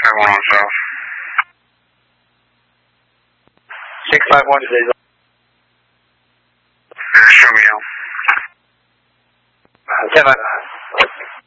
1 on south. 651 today's. Show me now. 7.